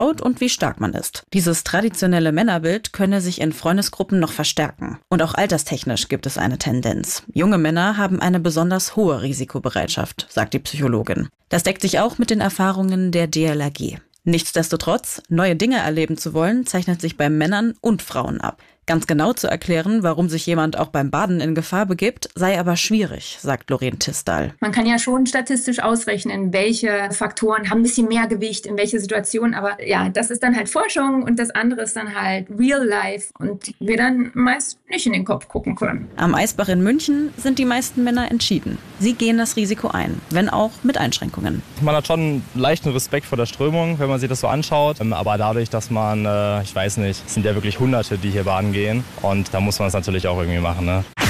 ausschaut und wie stark man ist. Dieses traditionelle Männerbild könne sich in Freundesgruppen noch verstärken. Und auch alterstechnisch gibt es eine Tendenz. Junge Männer haben eine besonders hohe Risikobereitschaft, sagt die Psychologin. Das deckt sich auch mit den Erfahrungen der DLRG. Nichtsdestotrotz, neue Dinge erleben zu wollen, zeichnet sich bei Männern und Frauen ab. Ganz genau zu erklären, warum sich jemand auch beim Baden in Gefahr begibt, sei aber schwierig, sagt Lorraine Tisdal. Man kann ja schon statistisch ausrechnen, welche Faktoren haben ein bisschen mehr Gewicht, in welche Situation. Aber ja, das ist dann halt Forschung und das andere ist dann halt Real Life und wir dann meist nicht in den Kopf gucken können. Am Eisbach in München sind die meisten Männer entschieden. Sie gehen das Risiko ein, wenn auch mit Einschränkungen. Man hat schon einen leichten Respekt vor der Strömung, wenn man sich das so anschaut. Aber dadurch, dass man, ich weiß nicht, es sind ja wirklich Hunderte, die hier baden gehen. Und da muss man es natürlich auch irgendwie machen, ne?